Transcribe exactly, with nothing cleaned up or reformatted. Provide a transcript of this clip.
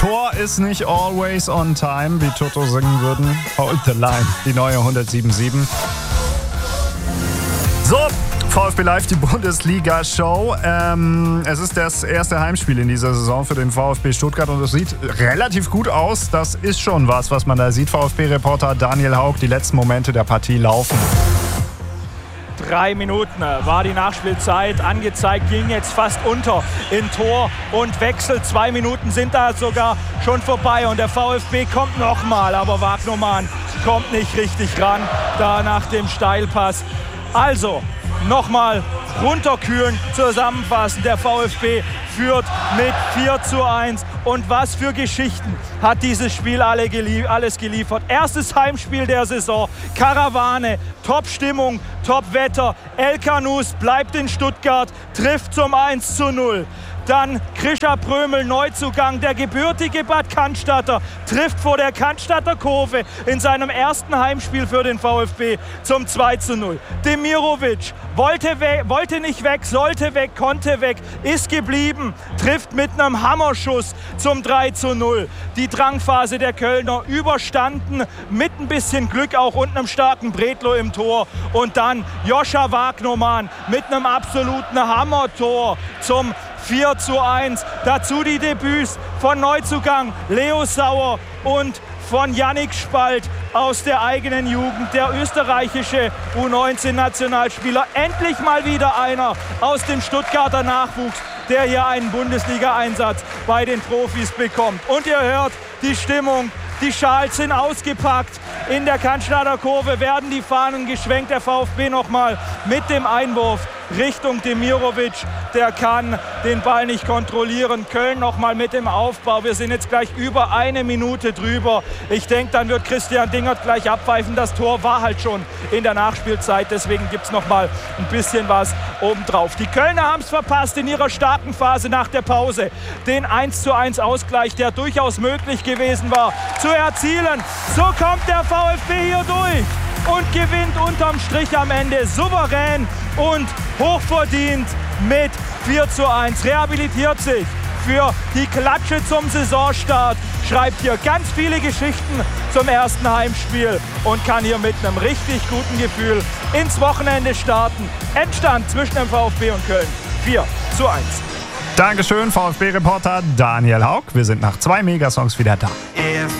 Tor ist nicht always on time, wie Toto singen würden. Hold the line, die neue hundertsieben Komma sieben. So, VfB Live, die Bundesliga-Show. Ähm, es ist das erste Heimspiel in dieser Saison für den VfB Stuttgart und es sieht relativ gut aus. Das ist schon was, was man da sieht. VfB-Reporter Daniel Haug, die letzten Momente der Partie laufen. Drei Minuten war die Nachspielzeit angezeigt, ging jetzt fast unter in Tor und Wechsel. Zwei Minuten sind da sogar schon vorbei und der VfB kommt nochmal, aber Wagnermann kommt nicht richtig ran, da nach dem Steilpass. Also, nochmal runterkühlen, zusammenfassen. Der VfB führt mit vier zu eins. Und was für Geschichten hat dieses Spiel alle gelie- alles geliefert. Erstes Heimspiel der Saison. Karawane, Top-Stimmung, Top-Wetter. El Kanous bleibt in Stuttgart, trifft zum eins zu null. Dann Krischer Prömel, Neuzugang, der gebürtige Bad Cannstatter, trifft vor der Cannstatter Kurve in seinem ersten Heimspiel für den VfB zum zwei zu null. Demirovic wollte, we- wollte nicht weg, sollte weg, konnte weg, ist geblieben, trifft mit einem Hammerschuss zum drei zu null. Die Drangphase der Kölner überstanden, mit ein bisschen Glück auch und einem starken Bredlo im Tor. Und dann Joscha Wagnermann mit einem absoluten Hammertor zum vier zu eins. Dazu die Debüts von Neuzugang Leo Sauer und von Yannick Spalt aus der eigenen Jugend, der österreichische U neunzehn Nationalspieler. Endlich mal wieder einer aus dem Stuttgarter Nachwuchs, der hier einen Bundesliga-Einsatz bei den Profis bekommt. Und ihr hört die Stimmung. Die Schals sind ausgepackt. In der Cannstatter Kurve werden die Fahnen geschwenkt. Der VfB nochmal mit dem Einwurf Richtung Demirovic. Der kann den Ball nicht kontrollieren. Köln nochmal mit dem Aufbau. Wir sind jetzt gleich über eine Minute drüber. Ich denke, dann wird Christian Dingert gleich abpfeifen. Das Tor war halt schon in der Nachspielzeit. Deswegen gibt es nochmal ein bisschen was obendrauf. Die Kölner haben es verpasst in ihrer starken Phase nach der Pause. Den eins zu eins Ausgleich, der durchaus möglich gewesen war, zu erzielen. So kommt der VfB hier durch und gewinnt unterm Strich am Ende souverän und hochverdient mit vier zu eins. Rehabilitiert sich für die Klatsche zum Saisonstart, schreibt hier ganz viele Geschichten zum ersten Heimspiel und kann hier mit einem richtig guten Gefühl ins Wochenende starten. Endstand zwischen dem VfB und Köln vier zu eins. Dankeschön, VfB-Reporter Daniel Haug. Wir sind nach zwei Megasongs wieder da.